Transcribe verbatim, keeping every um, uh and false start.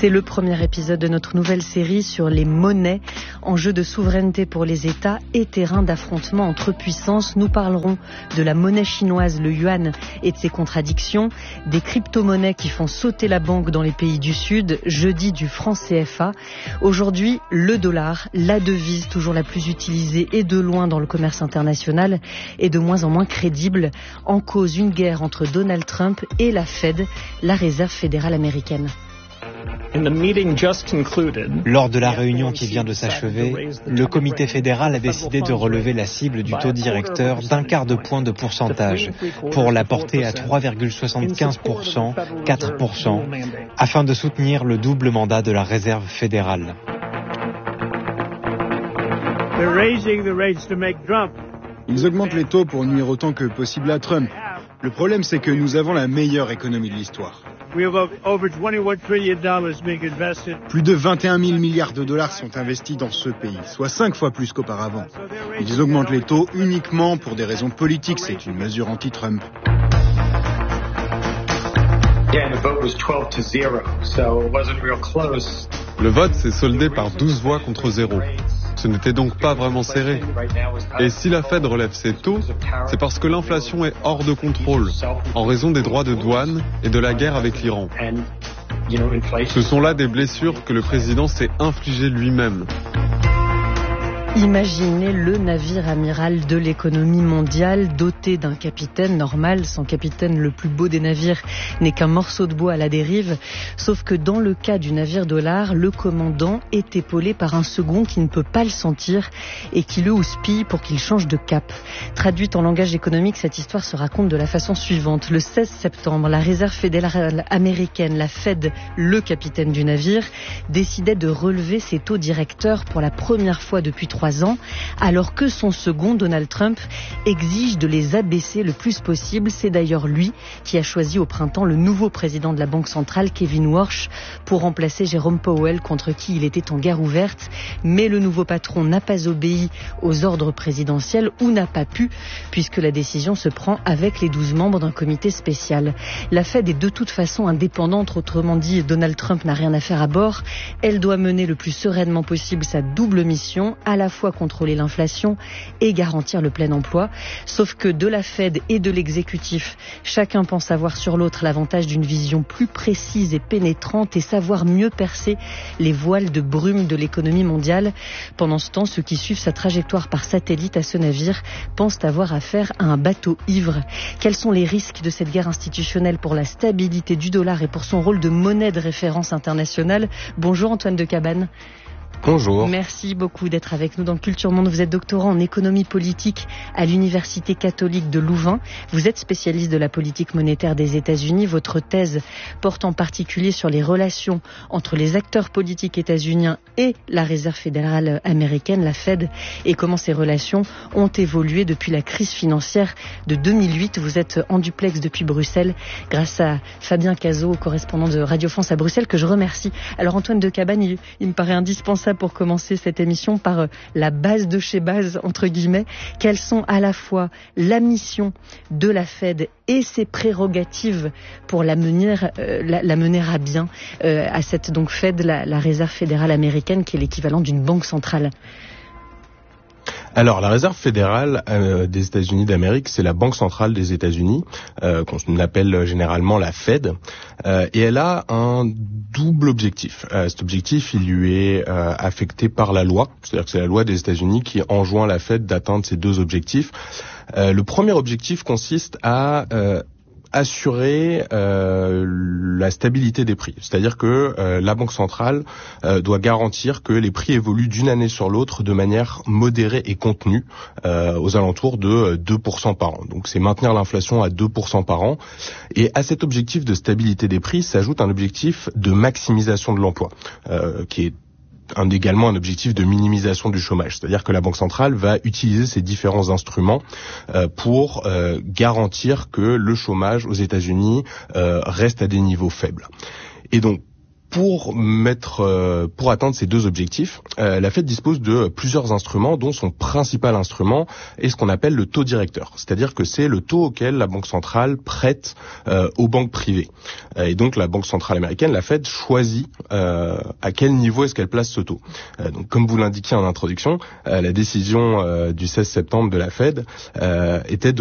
C'est le premier épisode de notre nouvelle série sur les monnaies, enjeux de souveraineté pour les États et terrain d'affrontement entre puissances. Nous parlerons de la monnaie chinoise, le yuan, et de ses contradictions, des crypto-monnaies qui font sauter la banque dans les pays du Sud, jeudi du franc C F A. Aujourd'hui, le dollar, la devise toujours la plus utilisée et de loin dans le commerce international, est de moins en moins crédible. En cause, une guerre entre Donald Trump et la Fed, la Réserve fédérale américaine. Lors de la réunion qui vient de s'achever, le comité fédéral a décidé de relever la cible du taux directeur d'un quart de point de pourcentage pour la porter à trois virgule soixante-quinze pour cent, quatre pour cent, afin de soutenir le double mandat de la Réserve fédérale. Ils augmentent les taux pour nuire autant que possible à Trump. Le problème, c'est que nous avons la meilleure économie de l'histoire. Plus de vingt et un mille milliards de dollars sont investis dans ce pays, soit cinq fois plus qu'auparavant. Ils augmentent les taux uniquement pour des raisons politiques. C'est une mesure anti-Trump. Le vote s'est soldé par douze voix contre zéro. Ce n'était donc pas vraiment serré. Et si la Fed relève ses taux, c'est parce que l'inflation est hors de contrôle, en raison des droits de douane et de la guerre avec l'Iran. Ce sont là des blessures que le président s'est infligées lui-même. Imaginez le navire amiral de l'économie mondiale doté d'un capitaine normal. Sans capitaine, le plus beau des navires n'est qu'un morceau de bois à la dérive. Sauf que dans le cas du navire dollar, le commandant est épaulé par un second qui ne peut pas le sentir et qui le houspille pour qu'il change de cap. Traduite en langage économique, cette histoire se raconte de la façon suivante. Le seize septembre, la Réserve fédérale américaine, la Fed, le capitaine du navire, décidait de relever ses taux directeurs pour la première fois depuis trois ans, alors que son second, Donald Trump, exige de les abaisser le plus possible. C'est d'ailleurs lui qui a choisi au printemps le nouveau président de la Banque centrale, Kevin Warsh, pour remplacer Jerome Powell, contre qui il était en guerre ouverte. Mais le nouveau patron n'a pas obéi aux ordres présidentiels, ou n'a pas pu, puisque la décision se prend avec les douze membres d'un comité spécial. La Fed est de toute façon indépendante, autrement dit, Donald Trump n'a rien à faire à bord. Elle doit mener le plus sereinement possible sa double mission, à la fois contrôler l'inflation et garantir le plein emploi. Sauf que de la Fed et de l'exécutif, chacun pense avoir sur l'autre l'avantage d'une vision plus précise et pénétrante et savoir mieux percer les voiles de brume de l'économie mondiale. Pendant ce temps, ceux qui suivent sa trajectoire par satellite à ce navire pensent avoir affaire à un bateau ivre. Quels sont les risques de cette guerre institutionnelle pour la stabilité du dollar et pour son rôle de monnaie de référence internationale? Bonjour Antoine de Cabane. Bonjour. Merci beaucoup d'être avec nous dans Culture Monde. Vous êtes doctorant en économie politique à l'Université catholique de Louvain. Vous êtes spécialiste de la politique monétaire des États-Unis. Votre thèse porte en particulier sur les relations entre les acteurs politiques états-uniens et la Réserve fédérale américaine, la Fed, et comment ces relations ont évolué depuis la crise financière de deux mille huit. Vous êtes en duplex depuis Bruxelles grâce à Fabien Cazot, correspondant de Radio France à Bruxelles, que je remercie. Alors Antoine de Cabane, il, il me paraît indispensable pour commencer cette émission par la base de chez base, entre guillemets. Quelles sont à la fois la mission de la Fed et ses prérogatives pour la mener, euh, la, la mener à bien euh, à cette donc Fed, la, la Réserve fédérale américaine, qui est l'équivalent d'une banque centrale? Alors, la Réserve fédérale euh, des États-Unis d'Amérique, c'est la banque centrale des États-Unis, euh, qu'on appelle généralement la Fed, euh, et elle a un double objectif. Euh, cet objectif, il lui est euh, affecté par la loi, c'est-à-dire que c'est la loi des États-Unis qui enjoint la Fed d'atteindre ces deux objectifs. Euh, le premier objectif consiste à euh, assurer euh, la stabilité des prix. C'est-à-dire que euh, la Banque centrale euh, doit garantir que les prix évoluent d'une année sur l'autre de manière modérée et contenue, euh, aux alentours de deux pour cent par an. Donc c'est maintenir l'inflation à deux pour cent par an. Et à cet objectif de stabilité des prix s'ajoute un objectif de maximisation de l'emploi, euh, qui est Un, également un objectif de minimisation du chômage. C'est-à-dire que la Banque centrale va utiliser ces différents instruments euh, pour euh, garantir que le chômage aux États-Unis euh, reste à des niveaux faibles. Et donc, Pour mettre, euh, pour atteindre ces deux objectifs, euh, la Fed dispose de plusieurs instruments, dont son principal instrument est ce qu'on appelle le taux directeur. C'est-à-dire que c'est le taux auquel la Banque centrale prête euh, aux banques privées. Euh, et donc la Banque centrale américaine, la Fed, choisit euh, à quel niveau est-ce qu'elle place ce taux. Euh, donc comme vous l'indiquiez en introduction, euh, la décision euh, du seize septembre de la Fed euh, était de